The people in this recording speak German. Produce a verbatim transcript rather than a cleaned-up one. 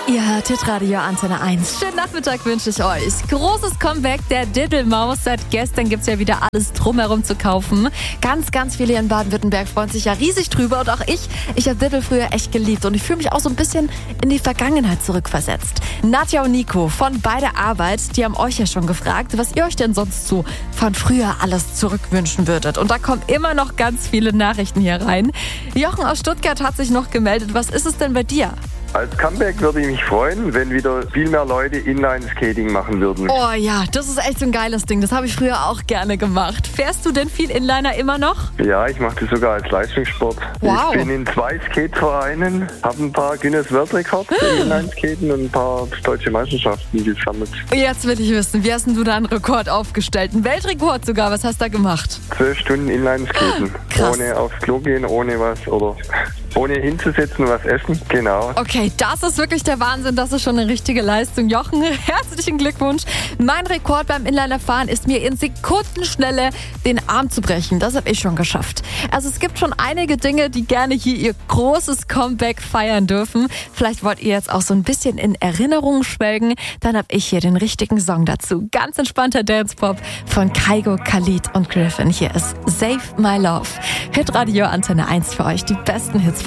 Ihr hört Hitradio Antenne eins. Schönen Nachmittag wünsche ich euch. Großes Comeback der Diddlemaus. Seit gestern gibt es ja wieder alles drumherum zu kaufen. Ganz, ganz viele hier in Baden-Württemberg freuen sich ja riesig drüber. Und auch ich, ich habe Diddle früher echt geliebt. Und ich fühle mich auch so ein bisschen in die Vergangenheit zurückversetzt. Nadja und Nico von Bei der Arbeit, die haben euch ja schon gefragt, was ihr euch denn sonst so von früher alles zurückwünschen würdet. Und da kommen immer noch ganz viele Nachrichten hier rein. Jochen aus Stuttgart hat sich noch gemeldet. Was ist es denn bei dir? Als Comeback würde ich mich freuen, wenn wieder viel mehr Leute Inline-Skating machen würden. Oh ja, das ist echt so ein geiles Ding. Das habe ich früher auch gerne gemacht. Fährst du denn viel Inliner immer noch? Ja, ich mache das sogar als Leistungssport. Wow. Ich bin in zwei Skatevereinen, habe ein paar Guinness World Records im Inline-Skaten und ein paar deutsche Meisterschaften gesammelt. Jetzt will ich wissen, wie hast denn du da einen Rekord aufgestellt? Einen Weltrekord sogar, was hast du da gemacht? Zwölf Stunden Inline-Skaten. Krass. Ohne aufs Klo gehen, ohne was, oder ohne hinzusetzen und was essen. Genau. Okay, das ist wirklich der Wahnsinn. Das ist schon eine richtige Leistung. Jochen, herzlichen Glückwunsch. Mein Rekord beim Inlinerfahren ist mir in Sekundenschnelle den Arm zu brechen. Das habe ich schon geschafft. Also es gibt schon einige Dinge, die gerne hier ihr großes Comeback feiern dürfen. Vielleicht wollt ihr jetzt auch so ein bisschen in Erinnerungen schwelgen. Dann habe ich hier den richtigen Song dazu. Ganz entspannter Dance-Pop von Kygo, Khalid und Griffin. Hier ist Save My Love. Hitradio Antenne eins für euch. Die besten Hits von